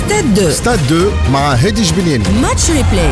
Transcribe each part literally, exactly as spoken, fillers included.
ستاد دو ستاد دو مع هادي جبلياني. ماتش ريبلاي.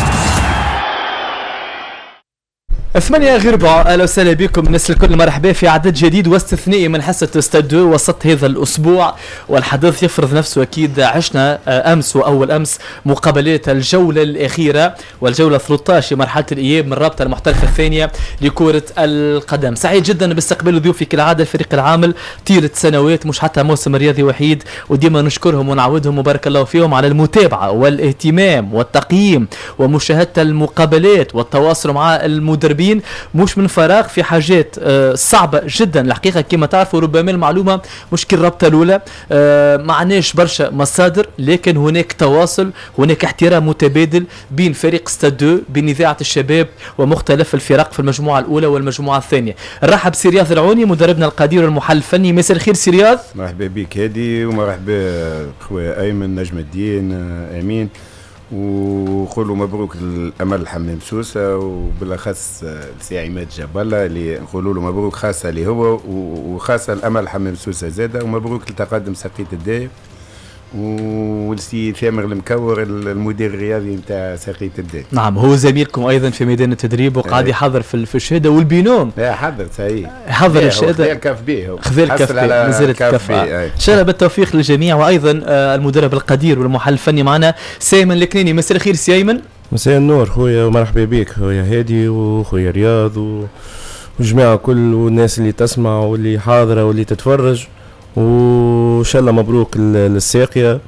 ثمانية غير ربع. اهلا وسهلا بكم الناس الكل، مرحبا في عدد جديد واستثنائي من حصة ستاد دو وسط هذا الاسبوع، والحدث يفرض نفسه. اكيد عشنا امس واول امس مقابلات الجولة الاخيرة والجولة ثلاثة عشر مرحلة الاياب من الرابطة المحترفة الثانية لكرة القدم. سعيد جدا باستقبال ضيوفي كالعادة الفريق العامل طيلة سنوات، مش حتى موسم رياضي وحيد، وديما نشكرهم ونعودهم وبارك الله فيهم على المتابعة والاهتمام والتقييم ومشاهدة المقابلات والتواصل مع المدربين. مش من فراغ، في حاجات آه صعبة جدا الحقيقة كما تعرفوا. ربما المعلومة مشكل الرابطة الأولى آه معناش برشا مصادر، لكن هناك تواصل، هناك احترام متبادل بين فريق ستاد دو، بين إذاعة الشباب ومختلف الفرق في المجموعة الأولى والمجموعة الثانية. نرحب سي رياض العوني مدربنا القدير والمحلل الفني. مساء الخير سي رياض. مرحبا بك هادي، ومرحبا خويا أيمن نجم الدين أمين، ونقولوا مبروك الامل الحمام سوسه، وبالاخص السي عماد جبله اللي نقولوا له مبروك خاصه اللي هو وخاصه الامل الحمام سوسه زاده، ومبروك لتقدم سقيت الداير، والسي ثامر المكور المدير الرياضي نتاع سقيت الداير. نعم، هو زميلكم ايضا في ميدان التدريب وقاعد يحضر في الشهاده والبينوم. لا حضر صحيح، حضر الشهاده، خذ الكاف بيه، خذ الكاف بيه، نزلت الكاف بيه. ان شاء الله بالتوفيق للجميع. وايضا المدرب القدير والمحلل الفني معنا سيمن الكنيني. مساء الخير سي ايمن. مساء النور خويا، ومرحبا بك خويا هادي وخويا رياض وجماعه كل والناس اللي تسمع واللي حاضره واللي تتفرج، وان شاء الله مبروك للساقيه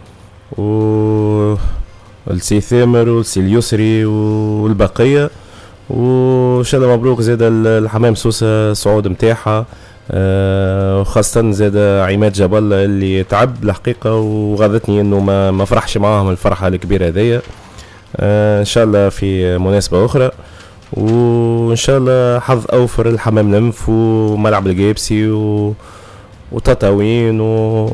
والسي ثامر والسي اليسري والبقيه، وان شاء الله مبروك زاد الحمام سوسه الصعود نتاعها، وخاصه زاد عماد جبل اللي تعب الحقيقه، وغاضتني انه ما ما فرحش معاهم الفرحه الكبيره هذيا. ان شاء الله في مناسبه اخرى، وان شاء الله حظ اوفر الحمام نمف وملعب القيبسي و وتطاوين و...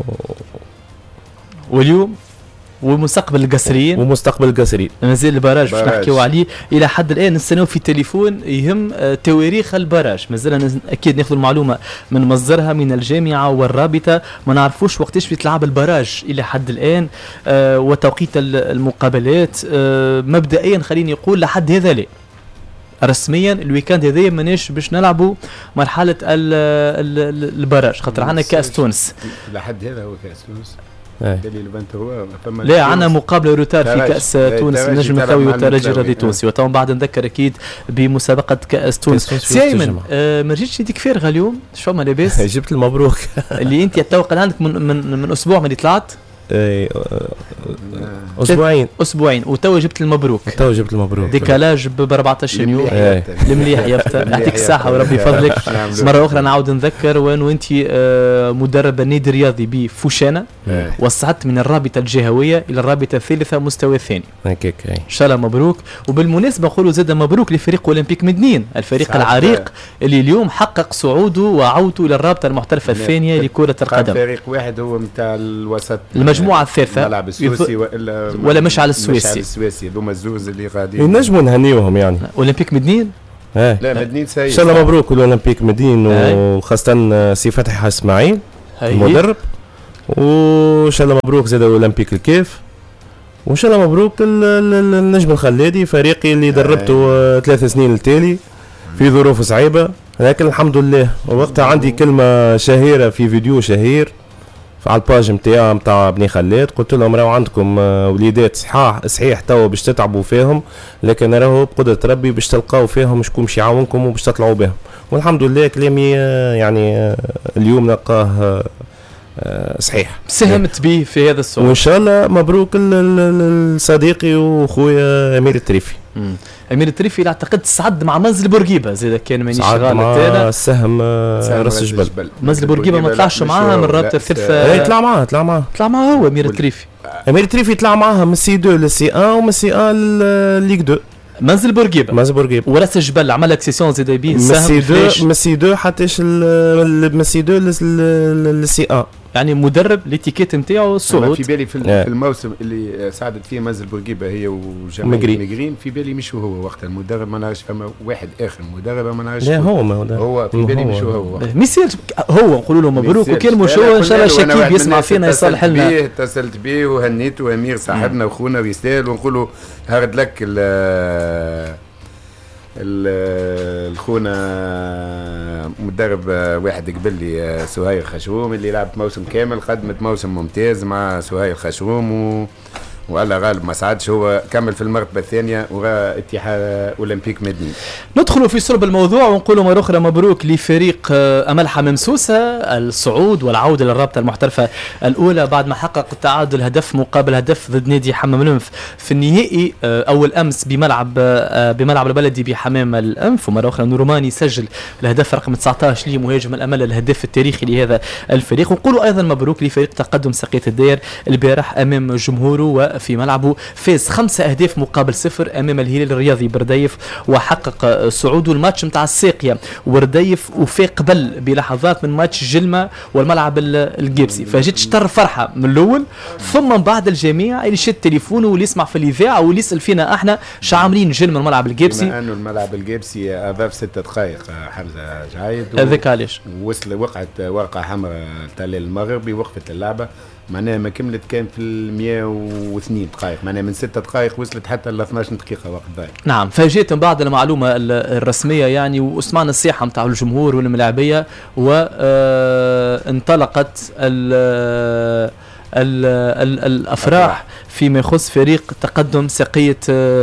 واليوم ومستقبل القصريين ومستقبل القصريين مازال البراج باش نحكيو عليه الى حد الان. نستناو في التليفون يهم تواريخ البراج، مازال اكيد ناخذ المعلومه من مصدرها من الجامعه والرابطه، ما نعرفوش وقتاش بيتلعب البراج الى حد الان آه وتوقيت المقابلات. آه مبدئيا خليني نقول لحد هذا لا رسميا الويكاند هذايا ماناش باش نلعبوا مرحله البراج، خاطر عندنا كاس تونس لحد هذا. هو كاس تونس هو لا عندنا مقابله روتار في كاس تونس، النجم الثوي والترجي الرياضي التونسي، وتوا بعد نذكر اكيد بمسابقه كاس تونس. سي ايمن آه ما رجيتش يديك فارغه اليوم، شو ما لاباس؟ جبت المبروك اللي انت توقع عندك من من, من اسبوع من اللي طلعت. اي اسبوعين اسبوعين وتوا جبت المبروك. توا جبت المبروك ديكالاج ب أربعطاش يوم المليح يعطيك الصحه وربي يفضلك. مره اخرى نعاود نذكر وين وانت مدرب النادي الرياضي بفوشانه، وصعدت من الرابطه الجهويه الى الرابطه الثالثه مستوى الثاني. هكاك ان شاء الله مبروك. وبالمناسبه نقولوا زاد مبروك لفريق اولمبيك مدنين، الفريق العريق اللي اليوم حقق صعوده وعودته الى الرابطه المحترفه الثانيه لكره القدم. فريق واحد هو نتاع الوسط المجموعه الثالثه ملعب السويسي ولا ولا مش على السويسي، مش على السويسي هذوما الزوز اللي غاديين ينجموا نهنيوهم يعني. اولمبيك مدنين اه لا مدنين سيء. ان شاء الله مبروك الاولمبيك مدين، وخاصه سي فتحي اسماعيل المدرب، وان شاء الله مبروك زاد الاولمبيك الكيف، وان شاء الله مبروك النجم الخلادي فريقي اللي دربته ثلاث سنين التالي في ظروف صعيبه، لكن الحمد لله. ووقتها عندي كلمه شهيره في فيديو شهير على الباج نتاع نتاع بني خلاد، قلت لهم راهو عندكم وليدات صحاح صحيح توا باش تتعبوا فيهم، لكن راهو بقدرة ربي باش تلقاو فيهم شكون باش يعاونكم وباش تطلعوا بهم. والحمد لله كلامي يعني اليوم نلقاه صحيح، ساهمت به في هذا الصعود. وان شاء الله مبروك لصديقي واخويا امير التريفي. مم. امير التريفي اللي اعتقد صعد مع منزل بورقيبه زيد كان مانيش غلط انا السهم راس الجبل. منزل بورقيبه ما طلعش معاها من رابطه الثالثه. اي طلع معاها طلع معاها طلع معاها هو امير التريفي. امير التريفي طلع معاها من سي اثنين للسي واحد ومن سي واحد للليغ اثنين. منزل بورقيبه منزل بورقيبه وراس الجبل عمل اكسيسيون زيد بيه السهم من سي اثنين من سي اثنين حتى من سي اثنين للسي واحد. يعني مدرب ليتيكيت نتاعو الصعود. في بالي في, في الموسم اللي ساعدت فيه مازل بورقيبه هي وجمال ميغرين، في بالي مش هو وقت المدرب، ما نعرفش فما واحد اخر مدرب ما نعرفش. لا هو ما هو هو في بالي مش هو ميسير هو نقولوا له مبروك، وكان مش هو ان شاء الله شكيب يسمع فينا يصلح لنا. اتصلت به وهنيته امير صاحبنا وخونا ويستاهل، ونقولوا هارد لك الخونا مدرب واحد قبل لي سهير خشروم اللي لعب موسم كامل، خدمت موسم ممتاز مع سهير خشروم و وعلى غالب ما صعدش، هو كمل في المرتبه الثانيه وراء اتحاد اولمبيك مدني. ندخلوا في صلب الموضوع ونقولوا مره اخرى مبروك لفريق امل حمام سوسه الصعود والعوده للرابطه المحترفه الاولى بعد ما حقق التعادل هدف مقابل هدف ضد نادي حمام الانف في النهائي اول امس بملعب بملعب البلدي بحمام الانف. ومره اخرى نورماني سجل الهدف رقم تسعة عشر لمهاجم الامل الهدف التاريخي لهذا الفريق. ونقولوا ايضا مبروك لفريق تقدم ساقية الدير البارح امام جمهوره في ملعبه، فاز خمسة أهداف مقابل صفر أمام الهلال الرياضي برديف وحقق صعوده. الماتش متاع الساقية ورديف وفاق قبل بلحظات من ماتش جلمة والملعب الجيبسي، فجيت شطر فرحة من الأول، ثم من بعد الجميع اللي شد تليفونه واللي يسمع في الإذاعة واللي يسأل فينا احنا شعاملين جلمة الملعب الجيبسي. بما أنه الملعب الجيبسي أضاف ستة دقائق حمزة جايد هذاك علاش وصل وقعت ورقة حمراء تالي المغربي، وقفت اللعبة معناها ما كملت كان في المئة واثنين دقائق، معناها من ستة دقائق وصلت حتى ل اثناش دقيقة وقت ضايع. نعم، فاجئت من بعد المعلومة الرسمية يعني، وسمعنا الصيحة متاع الجمهور والملاعبية وانطلقت ال ال ال الافراح فيما يخص فريق تقدم ساقية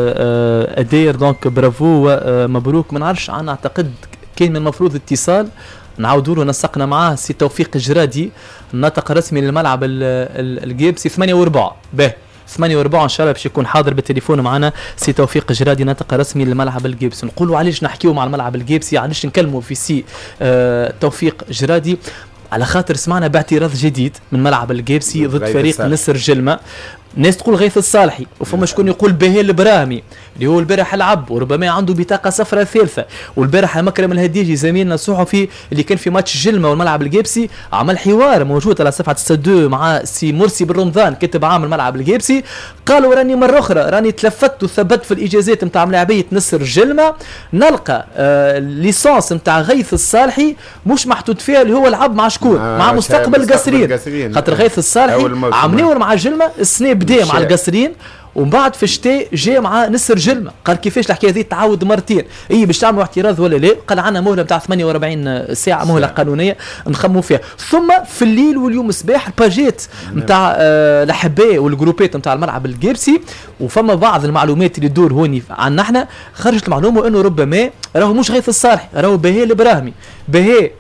الدير. دونك برافو ومبروك. ما نعرفش عن اعتقد كان من المفروض اتصال نعاودوا له، نسقنا معاه سي توفيق الجرادي الناطق الرسمي للملعب الجيبسي ثمانية وربع به ثمانية وربع ان شاء الله باش يكون حاضر بالتليفون معنا سي توفيق الجرادي ناطق رسمي للملعب الجيبسي. نقولوا علاش نحكيو مع الملعب الجيبسي، علاش نكلموا في سي آه توفيق جرادي، على خاطر سمعنا باعتراض جديد من ملعب الجيبسي ضد فريق نسر جلمة. ناس تقول غيث الصالحي وفما شكون يقول بهي البراهمي اللي هو البارح لعب وربما عنده بطاقه صفراء ثالثه، والبارح مكرم الهديجي زميلنا الصحفي اللي كان في ماتش جلمه والملعب الجيبسي عمل حوار موجود على صفحه ستة مع سي مرسي بن رمضان كاتب عام الملعب الجيبسي، قالوا راني مره اخرى راني تلفت وثبت في الاجازات نتاع ملاعبيه نسر جلمه نلقى آه ليسانس نتاع غيث الصالحي مش محطوط فيها اللي هو لعب مع شكون مع مستقبل قصرين، خاطر غيث الصالحي عملوا مع جلمه السنه بدا مع القصرين ومن بعد في الشتاء جاء مع نسر جلمة. قال كيفاش الحكايه هذه تعاود مرتين، اي باش تعملوا اعتراض ولا لا؟ قال عندنا مهله نتاع ثمانية وأربعين ساعه مهله قانونيه نخموا فيها. ثم في الليل واليوم الصباح الباجيت نتاع آه الاحباء والجروبات نتاع الملعب الجيبسي وفما بعض المعلومات اللي تدور هوني عنا احنا، خرجت المعلومه انه ربما راهو مش غيث الصالحي، راهو بهي الابراهيمي، بهي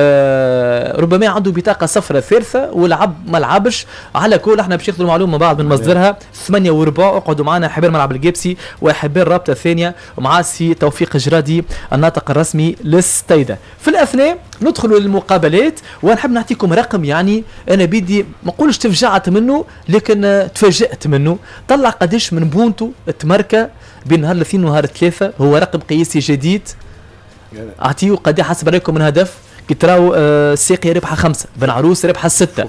آه ربما عنده بطاقة صفراء ثالثة ولعب ما لعبش. على كل احنا باش ناخذ المعلومة بعض من مصدرها. ثمانية وربع اقعدوا معنا احباء الملعب الجيبسي واحباء الرابطة الثانية ومع سي توفيق الجرادي الناطق الرسمي للستيدة. في الأثناء ندخلوا للمقابلات ونحب نعطيكم رقم يعني أنا بدي ما نقولش تفجعت منه لكن آه تفاجأت منه. طلع قديش من بونتو تمركة بين نهار الاثنين ونهار الثلاثة، هو رقم قياسي جديد. أعطيه قد حسب عليكم من هدف كي تراو آه ساقية ربحها خمسة، بن عروس ربحها ستة،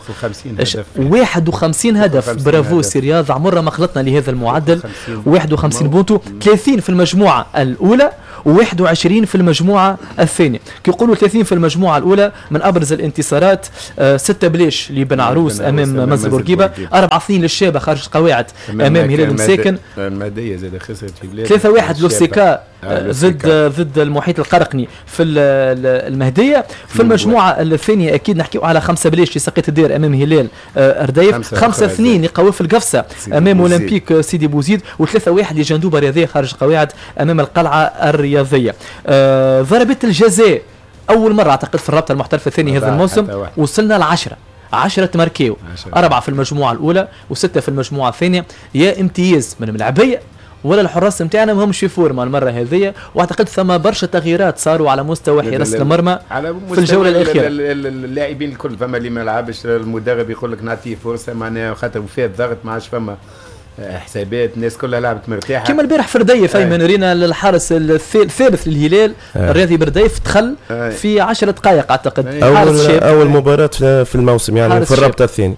واحد وخمسين هدف. برافو سي رياض عمرنا ما خلطنا لهذا المعدل. واحد وخمسين بونتو، ثلاثين في المجموعة الأولى وواحد وعشرين في المجموعة الثانية. كي يقولوا ثلاثين في المجموعة الأولى من أبرز الانتصارات آه ستة بليش لبن عروس أمام مزل بورقيبة، أربعة اثنين للشابة خارج القواعد أمام هلال مساكن، المادية زاد خسرت في بلاد، ثلاثة واحد لوسيكا ضد ضد المحيط القرقني في المهدية. في المجموعة الثانية أكيد نحكيو على خمسة بليش لساقية الدير أمام هلال أرديف، خمسة اثنين لقواف القفصة أمام أولمبيك سيدي بوزيد، وثلاثة واحد لجندوبة رياضية خارج القواعد أمام القلعة الرياضية. آه ضربة الجزاء أول مرة أعتقد في الرابطة المحترفة الثانية هذا الموسم وصلنا لعشرة عشرة ماركيو، أربعة في المجموعة الأولى وستة في المجموعة الثانية. يا امتياز من الملاعبية ولا الحراس نتاعنا ما همش في فورما المره هذه، واعتقد ثم برشا تغييرات صاروا على مستوى حراسه المرمى في الجوله الاخيره. اللاعبين الكل فما اللي ما لعبش، المدرب يقول لك نعطيه فرصه معناها خاطر فيه الضغط ما عادش فما حسابات الناس كلها لعبت مرتاحه كما البارح في رديف ايمن رينا الحارس الثالث للهلال الرياضي برديف دخل في عشر دقائق اعتقد. اول اول مباراه في الموسم يعني في الرابطه الثاني.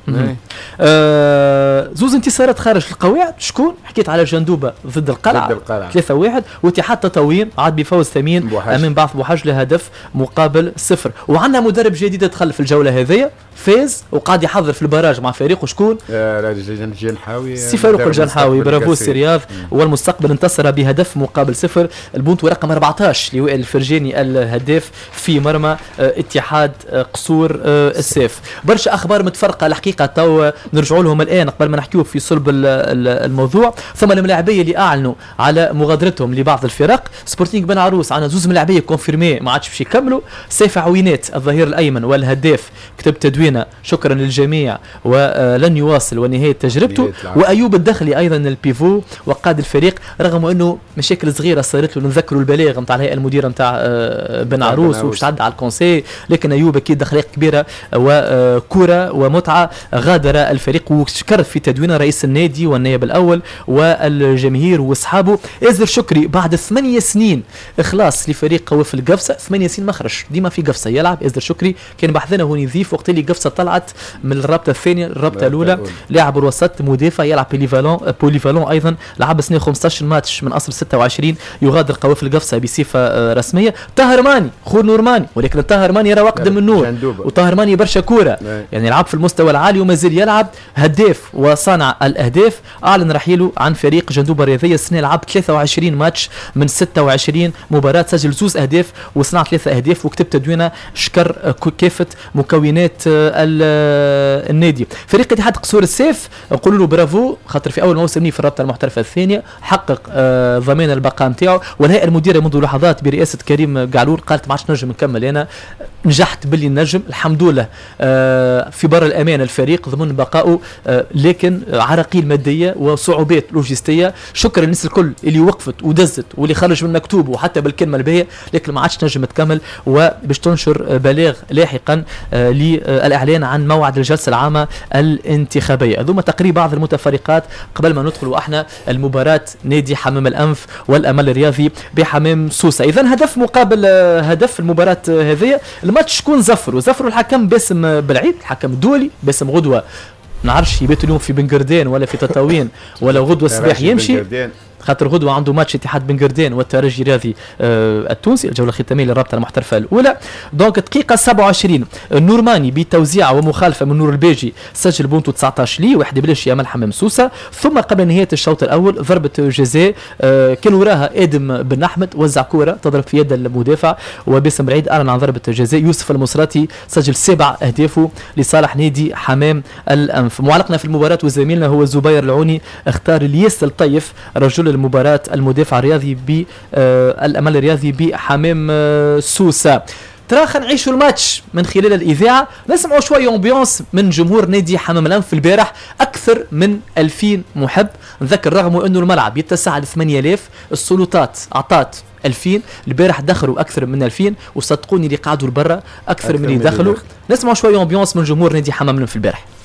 آه زوز انتصارات خارج القواعد. شكون؟ حكيت على جندوبه ضد القلعه ثلاثة واحد، واتحاد تطاوين عاد بفوز ثمين امام بعض بوحاج لهدف مقابل صفر. وعندنا مدرب جديد دخل في الجوله هذه فاز وقاعد يحضر في البراج مع فريقه. شكون؟ الجنحاوي سي فاروق الجنحاوي. برافو سي رياض. والمستقبل انتصر بهدف مقابل صفر. البونت رقم أربعطاش لوائل الفرجاني الهداف في مرمى اتحاد قصور السيف. برشا اخبار متفرقه الحقيقه تو نرجعوا لهم الان قبل ما نحكيو في صلب الموضوع. ثم الملاعبيه اللي اعلنوا على مغادرتهم لبعض الفرق. سبورتينغ بن عروس عندنا زوز ملاعبيه كونفيرمي ما عادش باش يكملوا. سيف عوينات الظهير الايمن والهداف كتب تدوينه شكرا للجميع ولن يواصل ونهايه تجربته. وايوب الدخلي ايضا البيفو وقاد الفريق رغم انه مشاكل صغيره صارت له. نذكروا البلاغ نتاع الهيئه المديره نتاع بن عروس وش تعدى على الكونسي، لكن ايوب اكيد دخلات كبيره وكره ومتعه غادر الفريق. وشكر في تدوين رئيس النادي والنائب الاول والجماهير واصحابه. ازر شكري بعد ثمانية سنين اخلاص لفريق قوي في القفصه. ثمانية سنين مخرج ديما في قفصه يلعب. ازر شكري كان بحثنا هو نظيف وقت اللي قفصه طلعت من الرابطه الثانيه الرابطه الاولى. لاعب الوسط مدافع يلعب بوليفالون بوليفالون ايضا لعب سنه خمسطاش ماتش من اصل ستة وعشرين. يغادر قوافل القفصه بصفه رسميه. طاهر ماني خو نورماني ولكن طاهر ماني راه اقدم النور وطاهر ماني برشا كوره يعني لعب في المستوى العالي وما زال يلعب هداف وصانع الاهداف. اعلن رحيله عن فريق جندوبه الرياضيه. السنه لعب ثلاثة وعشرين ماتش من ستة وعشرين مباراه سجل زوز اهداف وصنع ثلاثه اهداف وكتب تدوينه شكر كافه مكونات النادي. فريق اتحاد قصور السيف نقول له برافو خاطر في اول موسم ليه في الرابطه المحترفه الثانيه حقق آه ضمان البقاء نتاعو. والهيئه المديره منذ لحظات برئاسه كريم قعلول قالت ما عادش نجم نكمل. انا نجحت باللي نجم الحمد لله آه في بر الامان الفريق ضمن بقائه آه لكن عراقيل ماديه وصعوبات لوجستيه. شكرا للناس الكل اللي وقفت ودزت واللي خرج من مكتوب وحتى بالكلمه الباهيه لكن ما عادش نجم تكمل. وباش تنشر بلاغ لاحقا آه للاعلان عن موعد الجلسه العامه الانتخابيه. هذوما تقريبا بعض المتفرقات قبل ما ندخلوا احنا المباراه نادي حمام الانف والامل الرياضي بحمام سوسه. اذا هدف مقابل هدف المباراه هذه. الماتش شكون زفروا؟ زفروا الحكم باسم بالعيد الحكم الدولي باسم غدوه نعرفش يبيت اليوم في بنقردين ولا في تطاوين ولا غدوه الصباح يمشي خاطر غدوه عنده ماتش اتحاد بنقردين والترجي الرياضي آه التونسي الجوله الختاميه للرابطه المحترفه الاولى. دونك دقيقه سبعة وعشرين النورماني بتوزيع ومخالفه من نور البيجي سجل بونتو تسعطاش لي واحد بلاش يا امل حمام سوسه. ثم قبل نهايه الشوط الاول ضربه جزاء آه كان وراها ادم بن احمد وزع كوره تضرب في يد المدافع وباسم بعيد اعلن عن ضربه جزاء. يوسف المصراتي سجل سبع اهدافه لصالح نادي حمام الانف. معلقنا في المباراه وزميلنا هو زبير العوني اختار الياس الطيف رجل المباراة المدافع الرياضي بالأمل الرياضي بحمام سوسة. ترى خلينا نعيشوا الماتش من خلال الإذاعة. نسمعوا شوية أمبيونس من جمهور نادي حمام الأنف. البارح أكثر من ألفين محب. نذكر رغم أنه الملعب يتسع لثمانية آلاف السلطات أعطات ألفين. البارح دخلوا أكثر من ألفين وصدقوني اللي قعدوا لبرا أكثر, أكثر من اللي دخلوا. نسمعوا شوية أمبيونس من جمهور نادي حمام الأنف البارح.